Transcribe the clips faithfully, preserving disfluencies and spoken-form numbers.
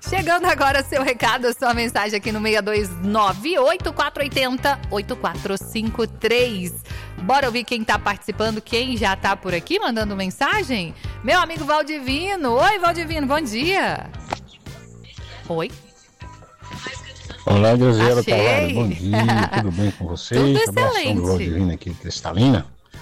Chegando agora seu recado, sua mensagem aqui no seis dois nove, oito quatro oito zero, oito quatro cinco três. Bora ouvir quem tá participando, quem já tá por aqui mandando mensagem? Meu amigo Valdivino. Oi, Valdivino, bom dia. Oi. Olá, Graziela Tavares, bom dia, tudo bem com vocês? Tudo excelente. Abração do Valdivino aqui, Cristalina.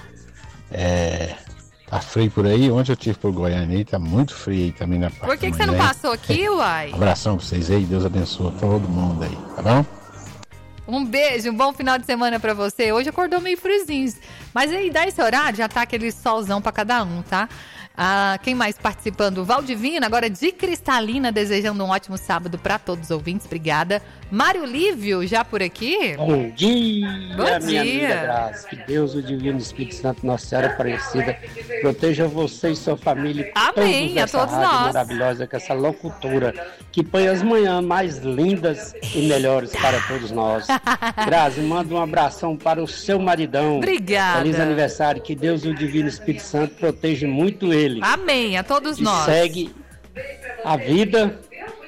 É, tá frio por aí, ontem eu tive por Goiânia aí, tá muito frio aí também na parte. Por que, que você não passou aqui, uai? Abração pra vocês aí, Deus abençoe todo mundo aí, tá bom? Um beijo, um bom final de semana pra você. Hoje acordou meio friozinho, mas aí dá esse horário, já tá aquele solzão pra cada um, tá? Ah, quem mais participando? Valdivino, agora de Cristalina, desejando um ótimo sábado para todos os ouvintes. Obrigada. Mário Lívio, já por aqui? Bom dia, Bom minha dia. amiga Graça. Que Deus, o Divino Espírito Santo, Nossa Senhora Aparecida, proteja você e sua família. Amém, todos a essa todos rádio nós. maravilhosa, com essa locutora que põe as manhãs mais lindas e melhores para todos nós. Graça, manda um abração para o seu maridão. Obrigada. Feliz aniversário, que Deus, o Divino Espírito Santo, proteja muito ele. Amém, a todos E nós. segue a vida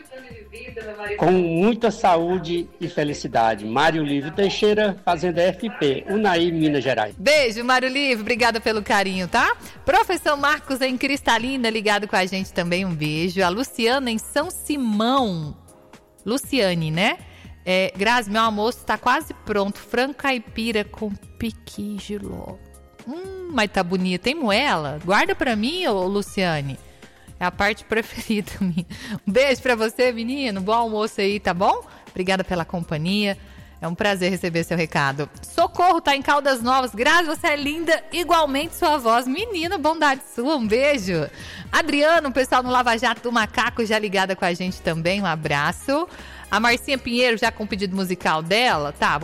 com muita saúde e felicidade. Mário Lívio Teixeira, Fazenda F P, Unai, Minas Gerais. Beijo, Mário Lívio, obrigada pelo carinho, tá? Professor Marcos em Cristalina, ligado com a gente também, um beijo. A Luciana em São Simão. Luciane, né? É, Grazi, meu almoço tá quase pronto. Frango caipira com piqui giló. Hum, mas tá bonita, hein, moela? Guarda pra mim, ô Luciane. É a parte preferida minha. Um beijo pra você, menino. Bom almoço aí, tá bom? Obrigada pela companhia. É um prazer receber seu recado. Socorro tá em Caldas Novas. Grazi, você é linda, igualmente sua voz. Menina, bondade sua, um beijo. Adriano, o pessoal no Lava Jato do Macaco já ligada com a gente também. Um abraço. A Marcinha Pinheiro já com o pedido musical dela. Tá,